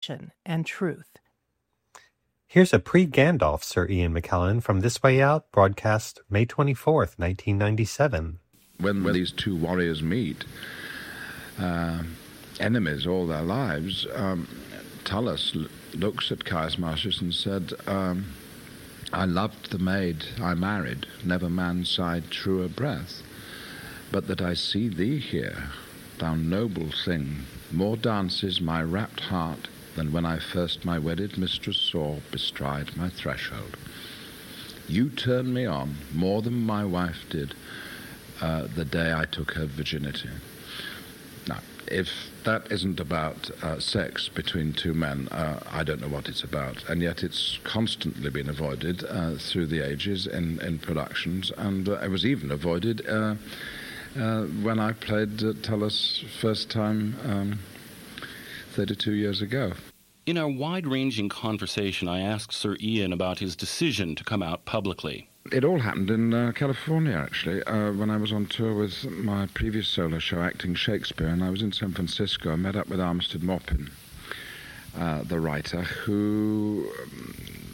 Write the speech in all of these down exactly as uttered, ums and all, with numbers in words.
passion and truth. Here's a pre-Gandalf Sir Ian McKellen from This Way Out, broadcast May twenty-fourth, nineteen ninety-seven. When, when these two warriors meet, uh, enemies all their lives, um, Tullus l- looks at Caius Marcius and said, um, I loved the maid I married, never man sighed truer breath. But that I see thee here, thou noble thing, more dances my rapt heart than when I first my wedded mistress saw bestride my threshold. You turn me on more than my wife did uh, the day I took her virginity. Now, if that isn't about uh, sex between two men, uh, I don't know what it's about. And yet it's constantly been avoided uh, through the ages in, in productions, and uh, it was even avoided uh, uh, when I played uh, Tullus first time um, thirty-two years ago. In our wide-ranging conversation, I asked Sir Ian about his decision to come out publicly. It all happened in uh, California, actually, uh, when I was on tour with my previous solo show, Acting Shakespeare, and I was in San Francisco. I met up with Armistead Maupin, uh, the writer, who um,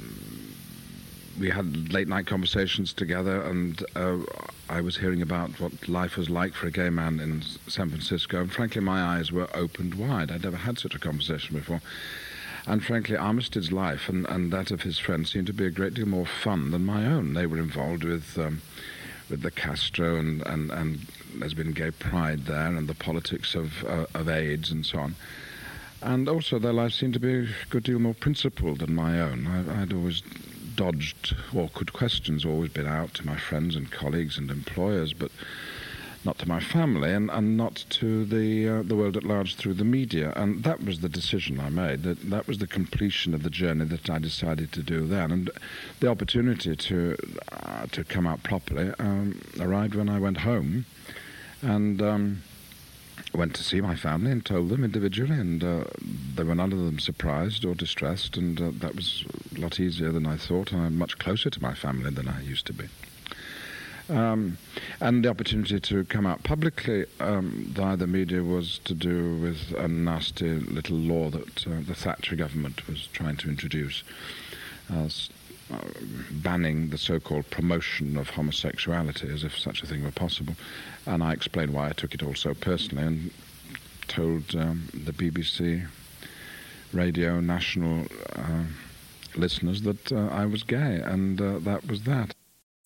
we had late-night conversations together, and uh, I was hearing about what life was like for a gay man in San Francisco, and frankly, my eyes were opened wide. I'd never had such a conversation before. And frankly, Armistead's life and, and that of his friends seemed to be a great deal more fun than my own. They were involved with um, with the Castro and, and, and lesbian gay pride there, and the politics of, uh, of AIDS and so on. And also their lives seemed to be a good deal more principled than my own. I, I'd always dodged awkward questions, always been out to my friends and colleagues and employers, but not to my family, and, and not to the uh, the world at large through the media. And that was the decision I made. That that was the completion of the journey that I decided to do then. And the opportunity to uh, to come out properly um, arrived when I went home and um, went to see my family and told them individually, and uh, they were none of them surprised or distressed, and uh, that was a lot easier than I thought, and I'm much closer to my family than I used to be. Um, and the opportunity to come out publicly um, via the media was to do with a nasty little law that uh, the Thatcher government was trying to introduce, uh, uh, banning the so-called promotion of homosexuality, as if such a thing were possible. And I explained why I took it all so personally, and told um, the B B C Radio National uh, listeners that uh, I was gay, and uh, that was that.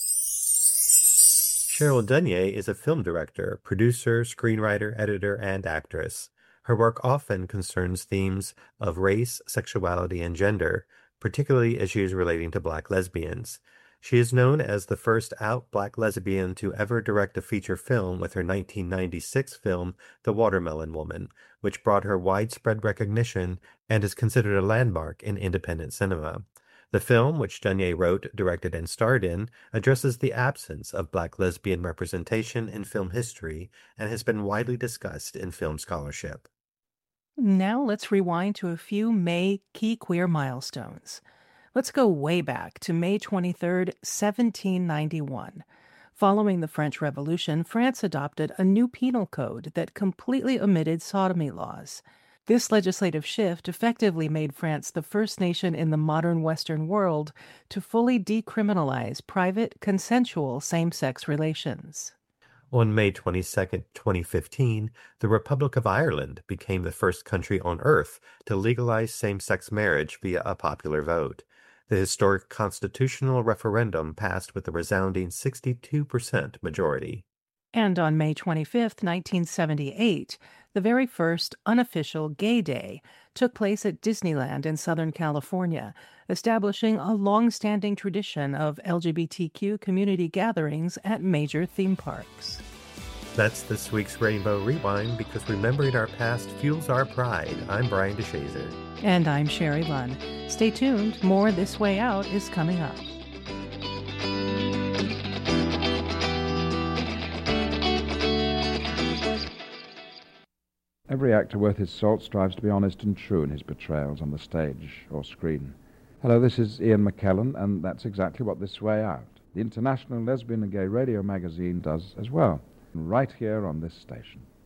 Cheryl Dunye is a film director, producer, screenwriter, editor, and actress. Her work often concerns themes of race, sexuality, and gender, particularly issues relating to Black lesbians. She is known as the first out Black lesbian to ever direct a feature film with her nineteen ninety-six film, The Watermelon Woman, which brought her widespread recognition and is considered a landmark in independent cinema. The film, which Dunye wrote, directed, and starred in, addresses the absence of Black lesbian representation in film history and has been widely discussed in film scholarship. Now let's rewind to a few May key queer milestones. Let's go way back to May twenty-third, seventeen ninety-one. Following the French Revolution, France adopted a new penal code that completely omitted sodomy laws. This legislative shift effectively made France the first nation in the modern Western world to fully decriminalize private, consensual same-sex relations. On May twenty-second, twenty fifteen, the Republic of Ireland became the first country on Earth to legalize same-sex marriage via a popular vote. The historic constitutional referendum passed with a resounding sixty-two percent majority. And on May twenty-fifth, nineteen seventy-eight, the very first unofficial Gay Day took place at Disneyland in Southern California, establishing a long-standing tradition of L G B T Q community gatherings at major theme parks. That's this week's Rainbow Rewind, because remembering our past fuels our pride. I'm Brian DeShazer. And I'm Sherry Lunn. Stay tuned. More This Way Out is coming up. Every actor worth his salt strives to be honest and true in his portrayals on the stage or screen. Hello, this is Ian McKellen, and that's exactly what This Way Out, the international lesbian and gay radio magazine, does as well, right here on this station.